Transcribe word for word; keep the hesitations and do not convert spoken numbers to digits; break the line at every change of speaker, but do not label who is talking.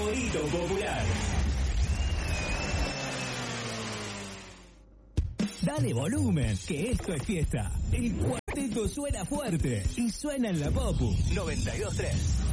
favorito popular. Dale volumen, que esto es fiesta. El cuarteto suena fuerte y suena en la Popu noventa y dos tres.